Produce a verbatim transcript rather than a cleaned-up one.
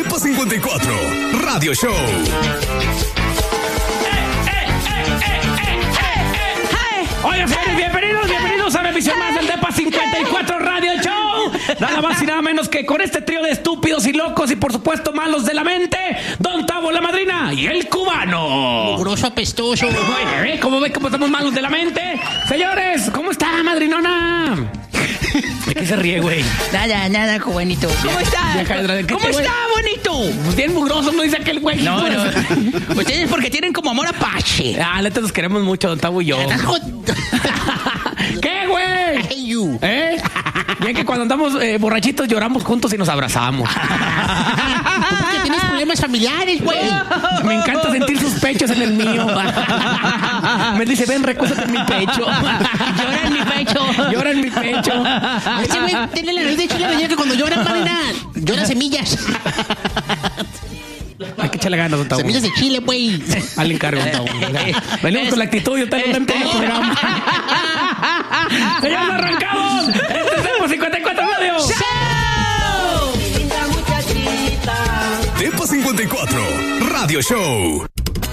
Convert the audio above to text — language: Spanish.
Tepa cincuenta y cuatro, Radio Show. Oigan, señores, bienvenidos, bienvenidos a una emisión más del Tepa cincuenta y cuatro Radio Show. Nada más y nada menos que con este trío de estúpidos y locos y por supuesto malos de la mente, Don Tavo, la madrina y el cubano. Mugroso, apestoso. Oye, ¿eh? ¿Cómo ves cómo estamos malos de la mente? Señores, ¿cómo está, madrinona? ¿De qué se ríe, güey? Nada, nada, cubanito. ¿Cómo está? ¿Cómo está, bonito? Bien mugroso, no dice aquel güey. No, no. Ustedes porque tienen como amor apache. Ah, neta, nos queremos mucho, Don Tavo y yo. ¿Qué, güey? Hey, you. ¿Eh? Bien que cuando andamos eh, borrachitos lloramos juntos y nos abrazamos. Porque tienes problemas familiares, güey. Me encanta sentir sus pechos en el mío. Me dice, ven, recústate en mi pecho. Llora en mi pecho. Llora en mi pecho. Ese güey tiene la nariz de chile venía que cuando llora, madrina, llora semillas. Hay que echarle ganas, Don Tavo. Semillas de chile, güey. Al encargo, Don Tavo. Venimos con la actitud y usted no en pleno programa. Señores, arrancamos. Este es Tepa cincuenta y cuatro Radio. Tepa cincuenta y cuatro, Radio Show.